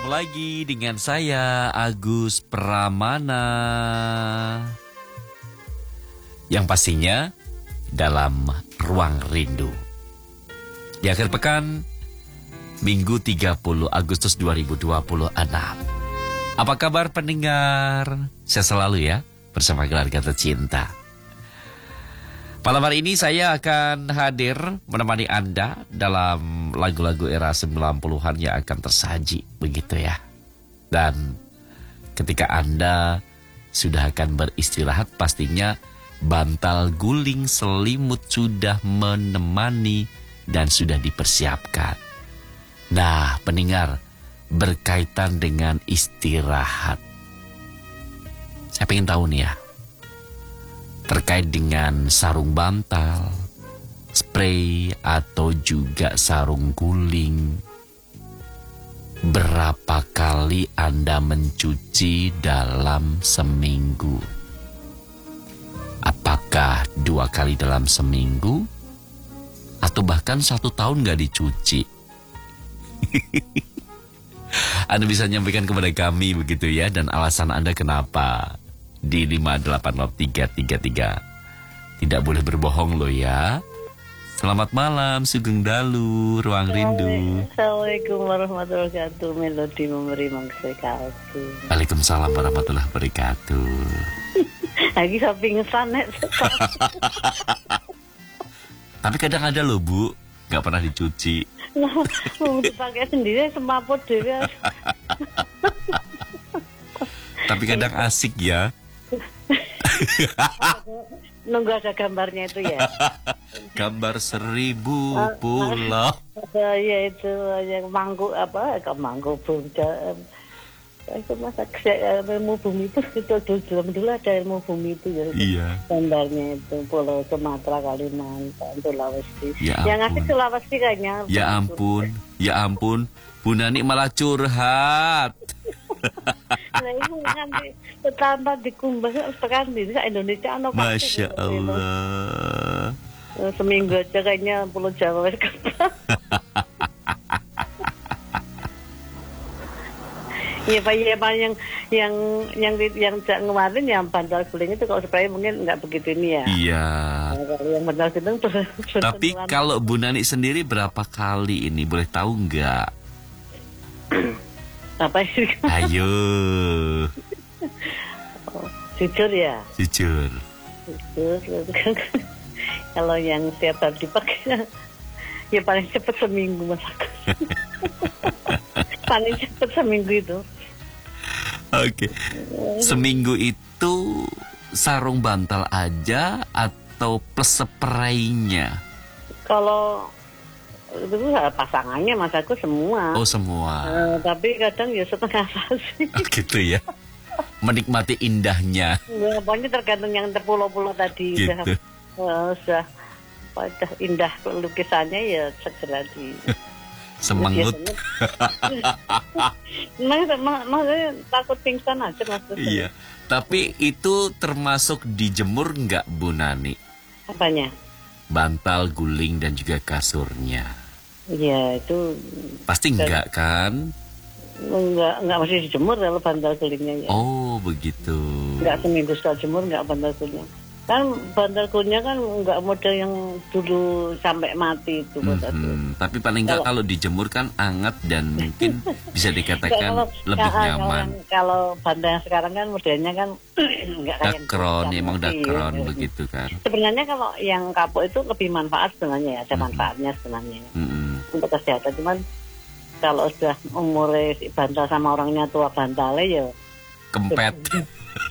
lagi dengan saya Agus Pramana. Yang pastinya dalam Ruang Rindu. Di akhir pekan Minggu 30 Agustus 2026. Apa kabar pendengar? Saya selalu ya bersama keluarga tercinta. Malam hari ini saya akan hadir menemani Anda dalam lagu-lagu era 90-an yang akan tersaji, begitu ya. Dan ketika Anda sudah akan beristirahat, pastinya bantal guling selimut sudah menemani dan sudah dipersiapkan. Nah, pendengar, berkaitan dengan istirahat, saya pengen tahu nih ya, terkait dengan sarung bantal, spray, atau juga sarung guling. Berapa kali Anda mencuci dalam seminggu? Apakah 2 kali dalam seminggu? Atau bahkan 1 tahun gak dicuci? Anda bisa nyampaikan kepada kami begitu ya, dan alasan Anda kenapa. Di 5883333. Tidak boleh berbohong loh ya. Selamat malam Sugeng Dalu, Ruang Rindu. Assalamualaikum warahmatullahi wabarakatuh. Melodi memberi mangsa kalbu. Waalaikumsalam warahmatullahi wabarakatuh. Lagi saya pingsan nek. Tapi kadang ada loh Bu, gak pernah dicuci. Nah, mau dipakai sendiri semaput dhewe. Tapi kadang asik ya. Nunggu ada gambarnya itu ya. Gambar 1000 pulau. Ya itu yang mangkuk apa? Mangkuk bunda. Itu masa ilmu bumi itu dulu ada ilmu bumi itu ya. Iya. Gambarnya itu Pulau Sumatera, Kalimantan, Sulawesi. Ya yang asik Sulawesi kayaknya. Ya ampun, ya ampun. Bu Nani malah curhat. Nah itu nanti tanpa dikumbang tekan di Indonesia anak. Masya Allah. Seminggu aja kayaknya Pulau Jawa wis kebak. Iya Pak, iya Pak, yang kemarin yang bantal guling itu kalau supaya mungkin nggak begitu ini ya. Iya. Nah, kalau yang bantal guling Tapi kalau Bu Nani sendiri berapa kali ini, boleh tahu nggak? Apa sih? Ayo. Jujur ya. Jujur. Kalau yang setiap hari dipakai, ya paling cepat seminggu masak. Paling cepat seminggu itu. Oke. Seminggu itu sarung bantal aja atau plus spraynya? Kalau itu pasangannya mas aku semua. Oh semua. Tapi kadang ya setengah sasi. Oh, gitu ya. Menikmati indahnya. Ya, pokoknya tergantung yang terpulau-pulau tadi. Gitu. Sudah indah lukisannya ya segera di semangut. Maksudnya takut pingsan aja maksudnya. Iya. Tapi itu termasuk dijemur nggak Bu Nani? Apanya? Bantal, guling, dan juga kasurnya. Iya itu. Pasti enggak kan? Enggak mesti dijemur kalau bantal gulingnya ya. Oh begitu. Enggak seminggu sekali jemur enggak bantal gulingnya. Kan bantal gulingnya kan enggak model yang dulu sampai mati itu. Tapi paling enggak kalau dijemur kan hangat dan mungkin bisa dikatakan lebih nyaman. Kalau bantal yang sekarang kan modelnya kan enggak kayak dakron, emang dakron begitu kan. Sebenarnya kalau yang kapuk itu lebih manfaat sebenarnya ya, ada manfaatnya sebenarnya untuk kesehatan. Cuman kalau sudah umur bantal sama orangnya tua bantalnya ya kempet.